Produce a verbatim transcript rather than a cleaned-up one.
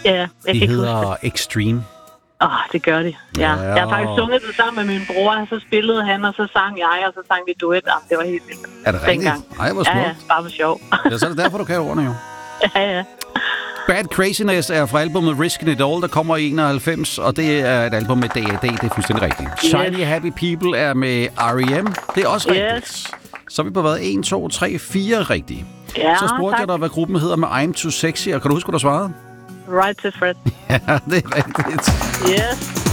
Ja, jeg De kan ikke hedder huske det. Extreme. Åh, oh, det gør de. Ja. Ja. Jeg har faktisk sunget det sammen med min bror, så spillede han, og så sang jeg, og så sang vi duet. Jamen, det var helt vildt. Er det rigtigt? Dengang. Ej, hvor Ja, smukt. ja, bare for sjov. Ja, så er det derfor, du kan ordene jo. Ja, ja. Bad Craziness er fra albumet Risking It All, der kommer i enoghalvfems, og det er et album med D A D, det er fuldstændig rigtigt. Yes. Shiny Happy People er med R E M, det er også rigtigt. Yes. Så er vi på hvad? en, to, tre, fire rigtige. Ja, Så spurgte tak. jeg dig, hvad gruppen hedder med I'm Too Sexy, og kan du huske, hvad du svarede? Right to Fred. Ja, det er rigtigt. Yes.